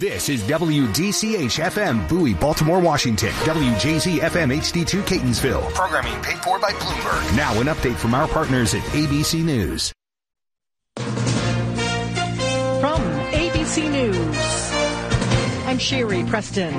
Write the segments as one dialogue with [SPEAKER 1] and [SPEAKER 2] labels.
[SPEAKER 1] This is WDCH-FM, Bowie, Baltimore, Washington. WJZ-FM HD2, Catonsville. Programming paid for by Bloomberg. Now an update from our partners at ABC News.
[SPEAKER 2] From ABC News, I'm Sherry Preston.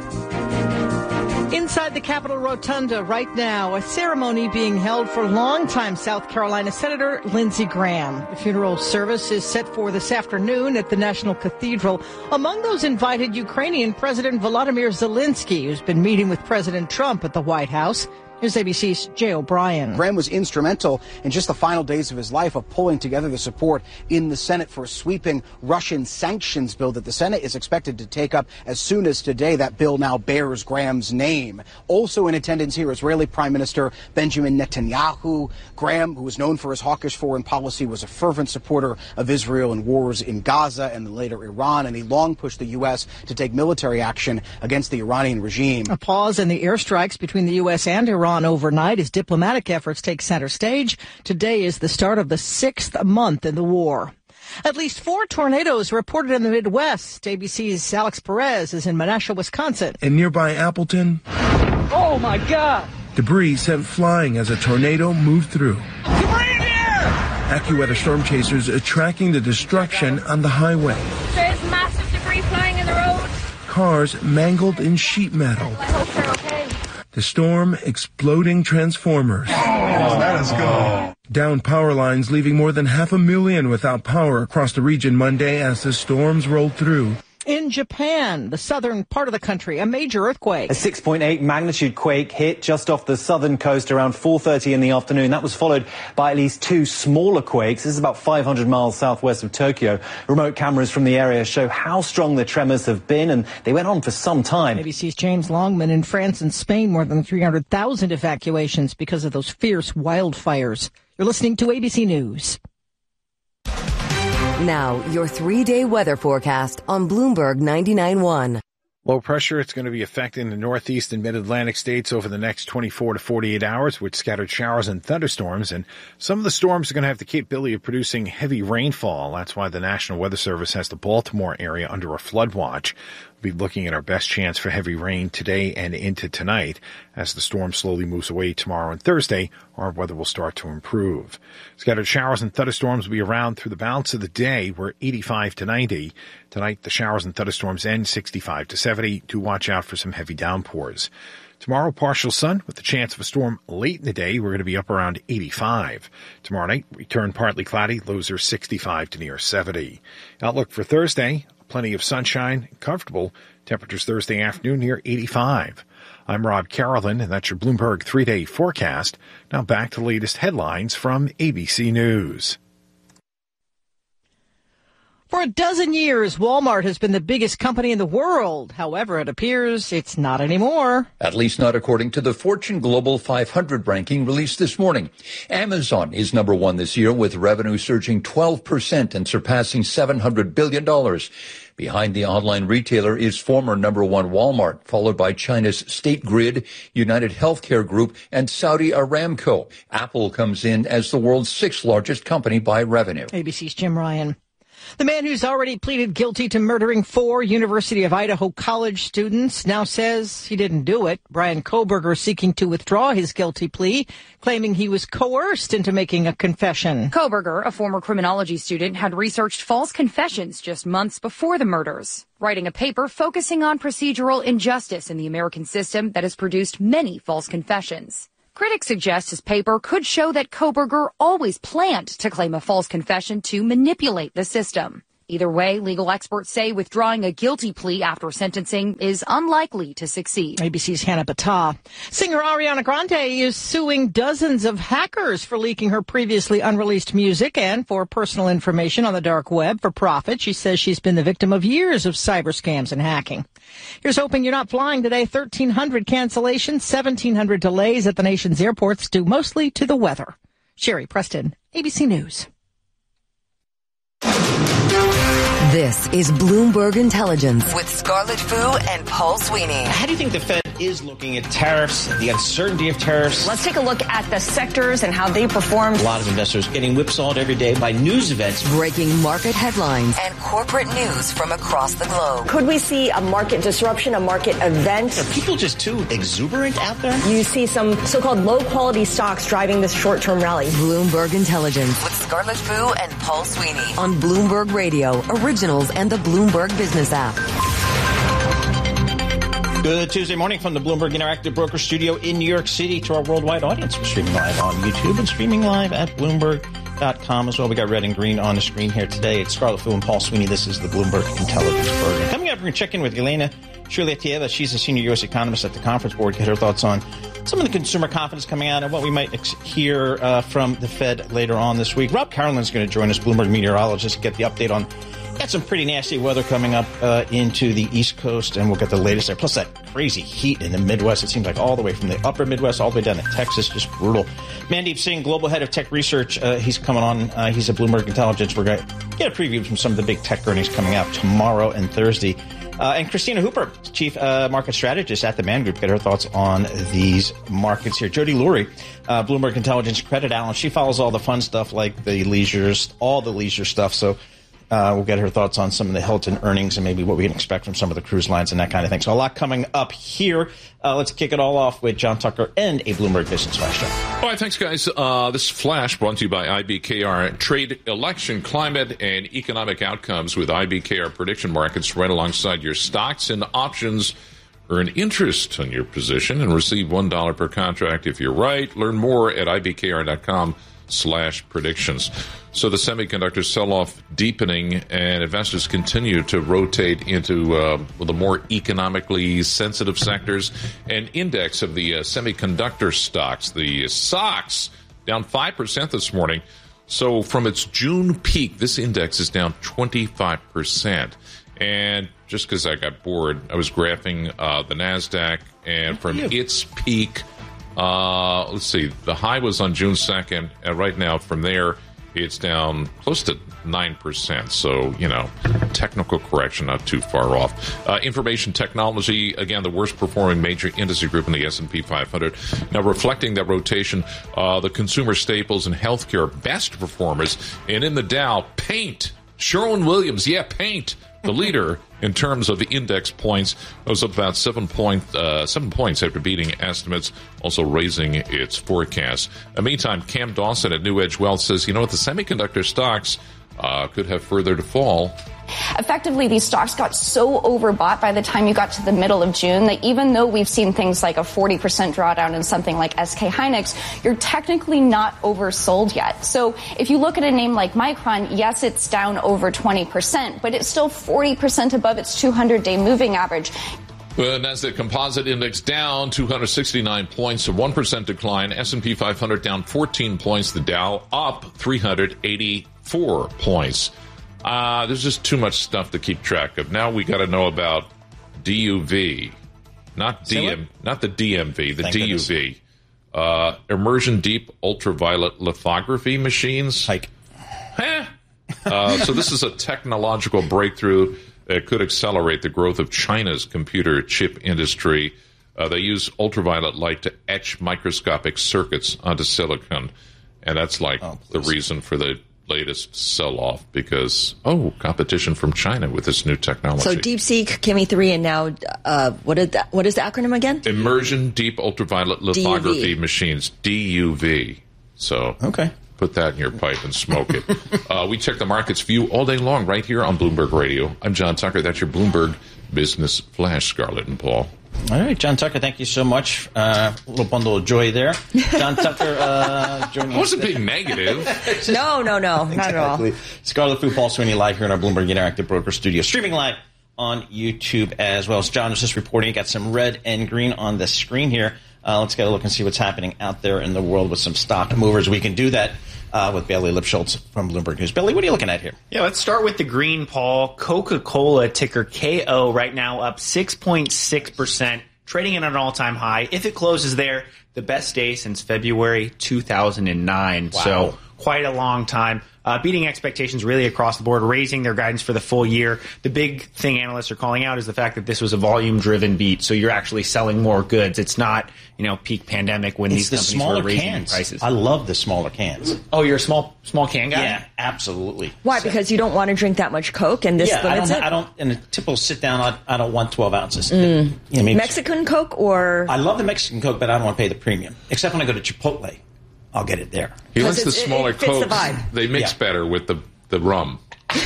[SPEAKER 2] Inside the Capitol Rotunda right now, a ceremony being held for longtime South Carolina Senator Lindsey Graham. The funeral service is set for this afternoon at the National Cathedral. Among those invited, Ukrainian President Volodymyr Zelensky, who's been meeting with President Trump at the White House. Here's ABC's Jay O'Brien.
[SPEAKER 3] Graham was instrumental in just the final days of his life of pulling together the support in the Senate for a sweeping Russian sanctions bill that the Senate is expected to take up as soon as today. That bill now bears Graham's name. Also in attendance here, Israeli Prime Minister Benjamin Netanyahu. Graham, who was known for his hawkish foreign policy, was a fervent supporter of Israel and wars in Gaza and then later Iran, and he long pushed the U.S. to take military action against the Iranian regime.
[SPEAKER 2] A pause in the airstrikes between the U.S. and Iran overnight as diplomatic efforts take center stage. Today is the start of the 6th month in the war. At least 4 tornadoes reported in the Midwest. ABC's Alex Perez is in Menasha, Wisconsin.
[SPEAKER 4] In nearby Appleton,
[SPEAKER 2] oh my God!
[SPEAKER 4] Debris sent flying as a tornado moved through.
[SPEAKER 2] Debris in the air!
[SPEAKER 4] AccuWeather storm chasers are tracking the destruction on the highway.
[SPEAKER 5] There's massive debris flying in the road.
[SPEAKER 4] Cars mangled in sheet metal.
[SPEAKER 5] I hope they're okay.
[SPEAKER 4] The storm exploding transformers.
[SPEAKER 6] Let us go.
[SPEAKER 4] Down power lines, leaving more than 500,000 without power across the region Monday as the storms rolled through.
[SPEAKER 2] In Japan, the southern part of the country, a major earthquake.
[SPEAKER 7] A 6.8 magnitude quake hit just off the southern coast around 4:30 in the afternoon. That was followed by at least 2 smaller quakes. This is about 500 miles southwest of Tokyo. Remote cameras from the area show how strong the tremors have been, and they went on for some time.
[SPEAKER 2] ABC's James Longman. In France and Spain, more than 300,000 evacuations because of those fierce wildfires. You're listening to ABC News.
[SPEAKER 8] Now, your 3-day weather forecast on Bloomberg 99.1.
[SPEAKER 9] Low pressure, it's going to be affecting the northeast and mid-Atlantic states over the next 24 to 48 hours with scattered showers and thunderstorms. And some of the storms are going to have the capability of producing heavy rainfall. That's why the National Weather Service has the Baltimore area under a flood watch. We'll be looking at our best chance for heavy rain today and into tonight. As the storm slowly moves away tomorrow and Thursday, our weather will start to improve. Scattered showers and thunderstorms will be around through the balance of the day. We're 85 to 90. Tonight, the showers and thunderstorms end 65 to 70. Do watch out for some heavy downpours. Tomorrow, partial sun with the chance of a storm late in the day. We're going to be up around 85. Tomorrow night, return partly cloudy. Lows are 65 to near 70. Outlook for Thursday, plenty of sunshine, comfortable. Temperatures Thursday afternoon near 85. I'm Rob Carolyn, and that's your Bloomberg 3-day forecast. Now back to the latest headlines from ABC News.
[SPEAKER 2] For a dozen years, Walmart has been the biggest company in the world. However, it appears it's not anymore.
[SPEAKER 10] At least not according to the Fortune Global 500 ranking released this morning. Amazon is number 1 this year, with revenue surging 12% and surpassing $700 billion. Behind the online retailer is former number 1 Walmart, followed by China's State Grid, United Healthcare Group, and Saudi Aramco. Apple comes in as the world's 6th largest company by revenue.
[SPEAKER 2] ABC's Jim Ryan. The man who's already pleaded guilty to murdering 4 University of Idaho college students now says he didn't do it. Brian Kohberger seeking to withdraw his guilty plea, claiming he was coerced into making a confession.
[SPEAKER 11] Kohberger, a former criminology student, had researched false confessions just months before the murders, writing a paper focusing on procedural injustice in the American system that has produced many false confessions. Critics suggest his paper could show that Kohberger always planned to claim a false confession to manipulate the system. Either way, legal experts say withdrawing a guilty plea after sentencing is unlikely to succeed.
[SPEAKER 2] ABC's Hannah Battah. Singer Ariana Grande is suing dozens of hackers for leaking her previously unreleased music and for personal information on the dark web for profit. She says she's been the victim of years of cyber scams and hacking. Here's hoping you're not flying today. 1,300 cancellations, 1,700 delays at the nation's airports due mostly to the weather. Sherry Preston, ABC News.
[SPEAKER 8] This is Bloomberg Intelligence with Scarlett Fu and Paul Sweeney.
[SPEAKER 12] How do you think the Fed is looking at tariffs, the uncertainty of tariffs?
[SPEAKER 13] Let's take a look at the sectors and how they performed.
[SPEAKER 12] A lot of investors getting whipsawed every day by news events.
[SPEAKER 8] Breaking market headlines and corporate news from across the globe.
[SPEAKER 13] Could we see a market disruption, a market event?
[SPEAKER 12] Are people just too exuberant out there?
[SPEAKER 13] You see some so-called low-quality stocks driving this short-term rally.
[SPEAKER 8] Bloomberg Intelligence with Scarlett Fu and Paul Sweeney on Bloomberg Radio, Originals, and the Bloomberg Business app.
[SPEAKER 12] Good Tuesday morning from the Bloomberg Interactive Broker Studio in New York City to our worldwide audience. We're streaming live on YouTube and streaming live at Bloomberg.com as well. We got red and green on the screen here today. It's Scarlett Fu and Paul Sweeney. This is the Bloomberg Intelligence Program. Coming up, we're going to check in with Elena Shirletieva. She's a senior U.S. economist at the Conference Board. Get her thoughts on some of the consumer confidence coming out and what we might hear from the Fed later on this week. Rob Carolan's going to join us, Bloomberg meteorologist, to get the update on. Got some pretty nasty weather coming up into the East Coast, and we'll get the latest there. Plus that crazy heat in the Midwest. It seems like all the way from the upper Midwest all the way down to Texas. Just brutal. Mandeep Singh, Global Head of Tech Research, he's coming on. He's at Bloomberg Intelligence. We're going to get a preview from some of the big tech earnings coming out tomorrow and Thursday. And Christina Hooper, Chief Market Strategist at the Man Group, get her thoughts on these markets here. Jody Lurie, Bloomberg Intelligence Credit Analyst. She follows all the fun stuff like the all the leisure stuff. So we'll get her thoughts on some of the Hilton earnings and maybe what we can expect from some of the cruise lines and that kind of thing. So a lot coming up here. Let's kick it all off with John Tucker and a Bloomberg Business Flash Check.
[SPEAKER 14] All right, thanks, guys. This flash brought to you by IBKR. Trade election, climate, and economic outcomes with IBKR prediction markets right alongside your stocks and options. Earn interest on your position and receive $1 per contract if you're right. Learn more at ibkr.com/predictions. So the semiconductor sell-off deepening and investors continue to rotate into the more economically sensitive sectors. An index of the semiconductor stocks, the SOX, down 5% this morning. So from its June peak, this index is down 25%. And just because I got bored, I was graphing the NASDAQ, and from its peak, let's see, the high was on June 2nd, and right now from there, it's down close to 9%. So, technical correction, not too far off. Information technology, again, the worst performing major industry group in the S&P 500. Now, reflecting that rotation, the consumer staples and healthcare best performers. And in the Dow, paint. Sherwin-Williams, paint. The leader in terms of the index points was up about 7 points after beating estimates, also raising its forecast. In the meantime, Cam Dawson at New Edge Wealth says, the semiconductor stocks could have further to fall.
[SPEAKER 15] Effectively, these stocks got so overbought by the time you got to the middle of June that even though we've seen things like a 40% drawdown in something like SK Hynix, you're technically not oversold yet. So if you look at a name like Micron, yes, it's down over 20%, but it's still 40% above its 200-day moving average.
[SPEAKER 14] The Nasdaq Composite Index down 269 points, a 1% decline. S&P 500 down 14 points. The Dow up 384 points. There's just too much stuff to keep track of. Now we got to know about DUV, not the DMV, the DUV. Immersion deep ultraviolet lithography machines. So this is a technological breakthrough that could accelerate the growth of China's computer chip industry. They use ultraviolet light to etch microscopic circuits onto silicon, and that's the reason for the latest sell-off because, competition from China with this new technology.
[SPEAKER 16] So DeepSeek, Kimi 3, and now what is the acronym again?
[SPEAKER 14] Immersion Deep Ultraviolet Lithography Machines, DUV. So put that in your pipe and smoke it. We check the market's view all day long right here on Bloomberg Radio. I'm John Tucker. That's your Bloomberg Business Flash, Scarlett and Paul.
[SPEAKER 12] All right, John Tucker, thank you so much. A little bundle of joy there. John Tucker joining us.
[SPEAKER 14] I wasn't being negative.
[SPEAKER 16] No, not at all.
[SPEAKER 12] Scarlett Fu, Paul Sweeney live here in our Bloomberg Interactive Broker Studio, streaming live on YouTube as well. As John was just reporting, you got some red and green on the screen here. Let's get a look and see what's happening out there in the world with some stock movers. We can do that with Bailey Lipschultz from Bloomberg News. Bailey, what are you looking at here?
[SPEAKER 17] Yeah, let's start with the green, Paul. Coca-Cola, ticker KO, right now up 6.6%, trading at an all-time high. If it closes there, the best day since February 2009.
[SPEAKER 12] Wow.
[SPEAKER 17] So quite a long time, beating expectations really across the board, raising their guidance for the full year. The big thing analysts are calling out is the fact that this was a volume-driven beat, so you're actually selling more goods. It's not, peak pandemic when these companies were raising prices.
[SPEAKER 12] I love the smaller cans.
[SPEAKER 17] Oh, you're a small can guy?
[SPEAKER 12] Yeah, absolutely.
[SPEAKER 16] Why? Because you don't want to drink that much Coke, and this limits it?
[SPEAKER 12] I don't. In a typical sit-down, I don't want 12 ounces.
[SPEAKER 16] Mexican Coke or?
[SPEAKER 12] I love the Mexican Coke, but I don't want to pay the premium. Except when I go to Chipotle. I'll get it there.
[SPEAKER 14] He likes the smaller Cokes.
[SPEAKER 16] The
[SPEAKER 14] they mix better with the rum.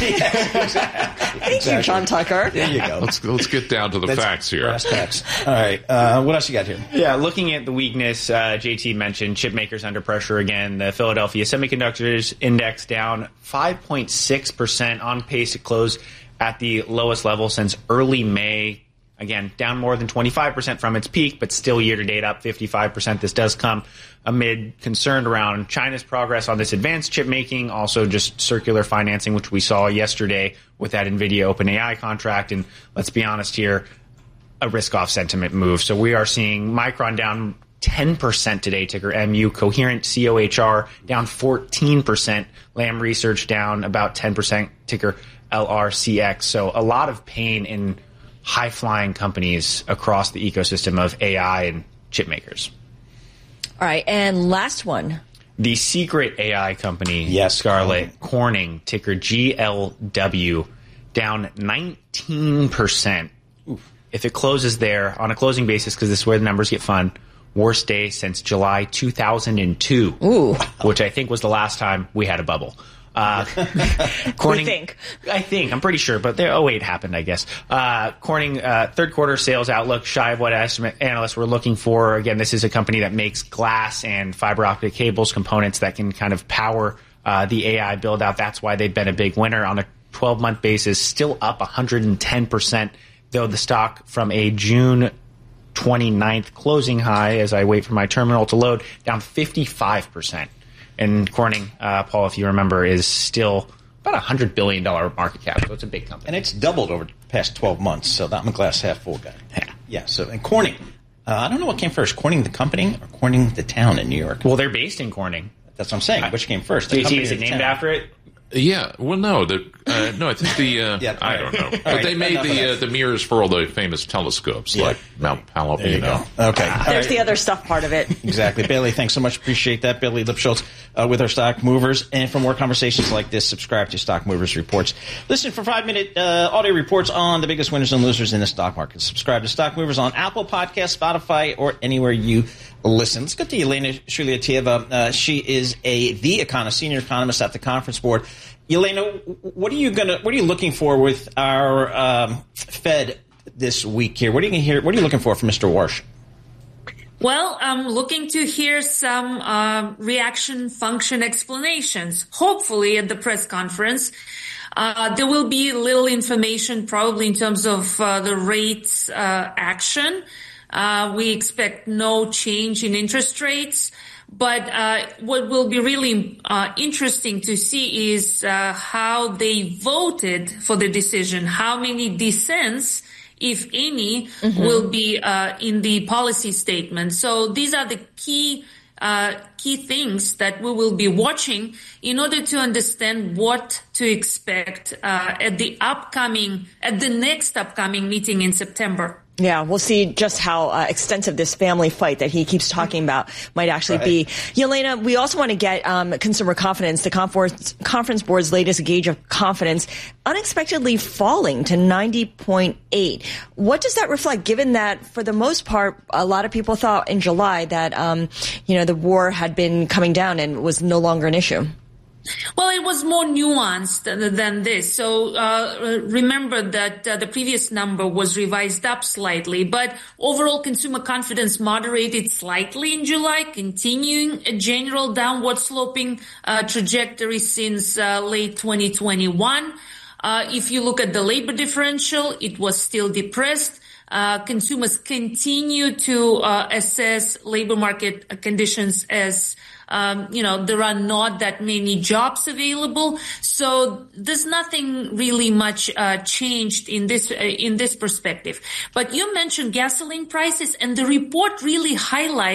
[SPEAKER 16] Thank you, John Tucker.
[SPEAKER 12] There you go.
[SPEAKER 14] Let's get down to the facts here.
[SPEAKER 12] Brass tacks. All right. What else you got here?
[SPEAKER 17] Yeah, looking at the weakness, JT mentioned chip makers under pressure again. The Philadelphia Semiconductors Index down 5.6%, on pace to close at the lowest level since early May. Again, down more than 25% from its peak, but still year-to-date up 55%. This does come amid concern around China's progress on this advanced chip making, also just circular financing, which we saw yesterday with that NVIDIA OpenAI contract. And let's be honest here, a risk-off sentiment move. So we are seeing Micron down 10% today, ticker MU. Coherent, COHR, down 14%. Lam Research down about 10%, ticker LRCX. So a lot of pain in high-flying companies across the ecosystem of AI and chip makers.
[SPEAKER 16] All right, and last one.
[SPEAKER 17] The secret AI company, Scarlett, Corning, ticker GLW, down 19%. Oof. If it closes there on a closing basis, because this is where the numbers get fun, worst day since July 2002, which I think was the last time we had a bubble. Corning, I'm pretty sure, but 08 happened, I guess. Corning, third quarter sales outlook shy of what analysts were looking for. Again, this is a company that makes glass and fiber optic cables components that can kind of power the AI build out. That's why they've been a big winner on a 12-month basis, still up 110%, though the stock from a June 29th closing high, as I wait for my terminal to load, down 55%. And Corning, Paul, if you remember, is still about $100 billion market cap, so it's a big company.
[SPEAKER 12] And it's doubled over the past 12 months, so I'm a glass half full guy. Yeah, and Corning, I don't know what came first, Corning the company or Corning the town in New York?
[SPEAKER 17] Well, they're based in Corning.
[SPEAKER 12] That's what I'm saying. Which came first?
[SPEAKER 17] JT, is it named after it?
[SPEAKER 14] Yeah, well, no, I think I don't know. But they made the mirrors for all the famous telescopes, like Mount Palomino.
[SPEAKER 12] Okay.
[SPEAKER 16] There's the other stuff part of it.
[SPEAKER 12] Exactly. Bailey, thanks so much. Appreciate that. Bailey Lipschultz with our Stock Movers. And for more conversations like this, subscribe to Stock Movers Reports. Listen for 5-minute audio reports on the biggest winners and losers in the stock market. Subscribe to Stock Movers on Apple Podcasts, Spotify, or anywhere you listen. Let's get to Elena Shuliatieva. She is the senior economist at the Conference Board. Elena, what are you looking for with our Fed this week here? What are you looking for from Mr. Warsh?
[SPEAKER 18] Well, I'm looking to hear some reaction function explanations, hopefully at the press conference. There will be little information probably in terms of the rates action. We expect no change in interest rates. But what will be really interesting to see is how they voted for the decision, how many dissents, if any, will be in the policy statement. So these are the key things that we will be watching in order to understand what to expect at the next upcoming meeting in September.
[SPEAKER 16] Yeah, we'll see just how extensive this family fight that he keeps talking about might actually be. Yelena, we also want to get consumer confidence, the Conference Board's latest gauge of confidence, unexpectedly falling to 90.8. What does that reflect, given that, for the most part, a lot of people thought in July that, the war had been coming down and was no longer an issue?
[SPEAKER 18] Well, it was more nuanced than this. So remember that the previous number was revised up slightly, but overall consumer confidence moderated slightly in July, continuing a general downward sloping trajectory since late 2021. If you look at the labor differential, it was still depressed. Consumers continue to assess labor market conditions as there are not that many jobs available. So there's nothing really much changed in this perspective. But you mentioned gasoline prices, and the report really highlights